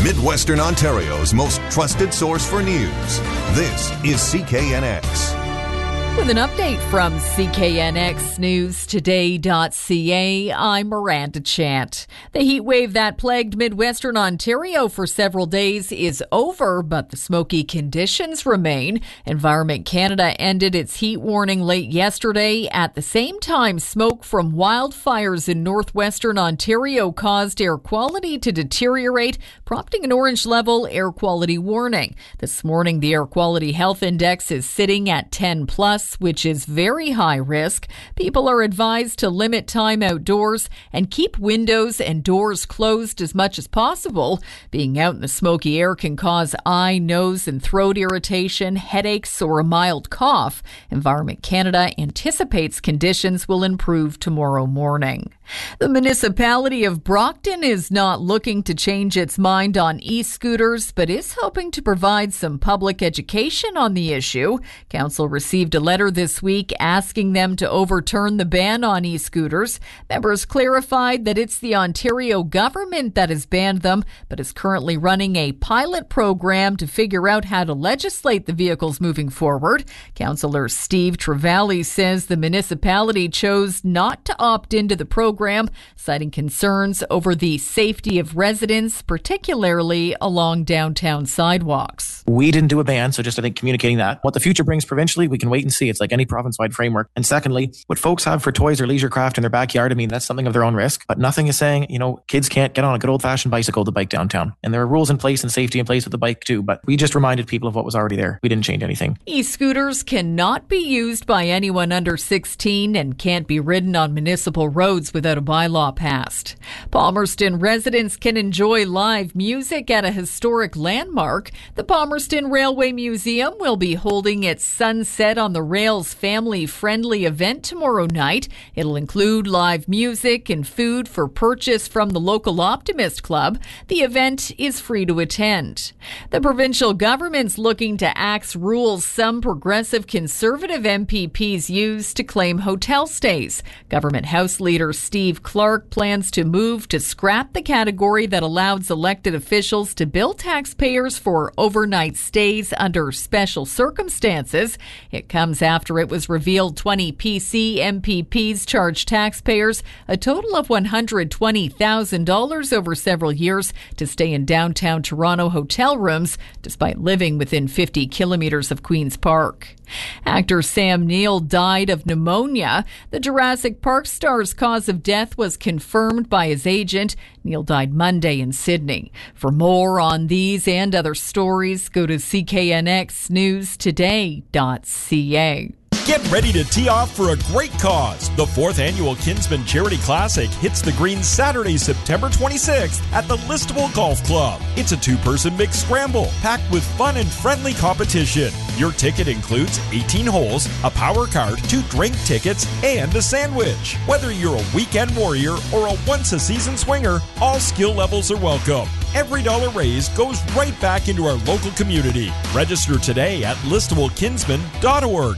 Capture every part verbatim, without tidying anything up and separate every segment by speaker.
Speaker 1: Midwestern Ontario's most trusted source for news. This is C K N X.
Speaker 2: With an update from C K N X News Today dot C A, I'm Miranda Chant. The heat wave that plagued Midwestern Ontario for several days is over, but the smoky conditions remain. Environment Canada ended its heat warning late yesterday. At the same time, smoke from wildfires in northwestern Ontario caused air quality to deteriorate, prompting an orange level air quality warning. This morning, the Air Quality Health Index is sitting at ten plus, which is very high risk. People are advised to limit time outdoors and keep windows and doors closed as much as possible. Being out in the smoky air can cause eye, nose, and throat irritation, headaches, or a mild cough. Environment Canada anticipates conditions will improve tomorrow morning. The municipality of Brockton is not looking to change its mind on e-scooters, but is hoping to provide some public education on the issue. Council received a letter this week asking them to overturn the ban on e-scooters. Members clarified that it's the Ontario government that has banned them, but is currently running a pilot program to figure out how to legislate the vehicles moving forward. Councillor Steve Trevally says the municipality chose not to opt into the program, citing concerns over the safety of residents, particularly along downtown sidewalks.
Speaker 3: We didn't do a ban, so just I think communicating that. What the future brings provincially, we can wait and see. It's like any province-wide framework. And secondly, what folks have for toys or leisure craft in their backyard, I mean, that's something of their own risk. But nothing is saying, you know, kids can't get on a good old-fashioned bicycle to bike downtown. And there are rules in place and safety in place with the bike too. But we just reminded people of what was already there. We didn't change anything.
Speaker 2: E-scooters cannot be used by anyone under sixteen and can't be ridden on municipal roads without a bylaw passed. Palmerston residents can enjoy live music at a historic landmark. The Palmerston Railway Museum will be holding its Sunset on the Rails family-friendly event tomorrow night. It'll include live music and food for purchase from the local Optimist Club. The event is free to attend. The provincial government's looking to axe rules some progressive Conservative M P Ps use to claim hotel stays. Government House Leader Steve Clark plans to move to scrap the category that allows elected officials to bill taxpayers for overnight stays under special circumstances. It comes after it was revealed twenty P C M P Ps charged taxpayers a total of one hundred twenty thousand dollars over several years to stay in downtown Toronto hotel rooms, despite living within fifty kilometres of Queen's Park. Actor Sam Neill died of pneumonia. The Jurassic Park star's cause of death was confirmed by his agent. Neill died Monday in Sydney. For more on these and other stories, go to C K N X News Today dot C A.
Speaker 4: Get ready to tee off for a great cause. The fourth annual Kinsman Charity Classic hits the green Saturday, September twenty-sixth at the Listowel Golf Club. It's a two-person mixed scramble packed with fun and friendly competition. Your ticket includes eighteen holes, a power card, two drink tickets, and a sandwich. Whether you're a weekend warrior or a once-a-season swinger, all skill levels are welcome. Every dollar raised goes right back into our local community. Register today at listowel kinsman dot org.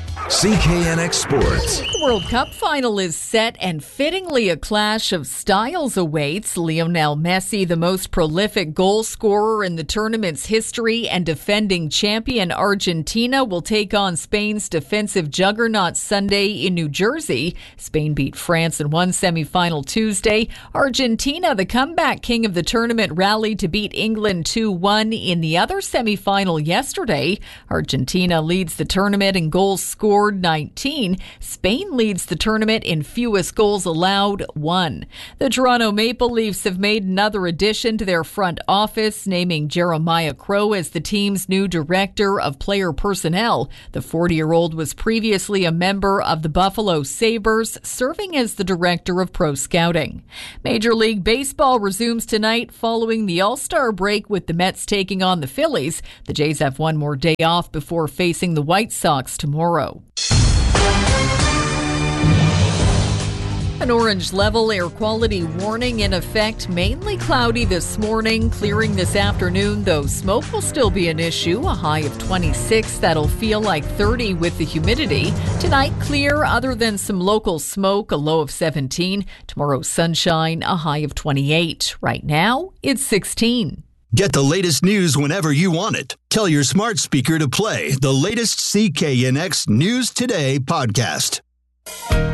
Speaker 1: C K N X Sports.
Speaker 2: The World Cup final is set, and fittingly a clash of styles awaits. Lionel Messi, the most prolific goal scorer in the tournament's history and defending champion Argentina, will take on Spain's defensive juggernaut Sunday in New Jersey. Spain beat France in one semifinal Tuesday. Argentina, the comeback king of the tournament, rallied to beat England two one in the other semifinal yesterday. Argentina leads the tournament in goals scored nineteen. Spain leads the tournament in fewest goals allowed, one. The Toronto Maple Leafs have made another addition to their front office, naming Jeremiah Crow as the team's new director of player personnel. The forty-year-old was previously a member of the Buffalo Sabres, serving as the director of pro scouting. Major League Baseball resumes tonight following the All-Star break, with the Mets taking on the Phillies. The Jays have one more day off before facing the White Sox tomorrow. An orange level air quality warning in effect. Mainly cloudy this morning, clearing this afternoon, though smoke will still be an issue. A high of twenty-six, that'll feel like thirty with the humidity. Tonight, clear other than some local smoke, a low of seventeen. Tomorrow, sunshine, a high of twenty-eight. Right now, it's sixteen.
Speaker 5: Get the latest news whenever you want it. Tell your smart speaker to play the latest C K N X News Today podcast.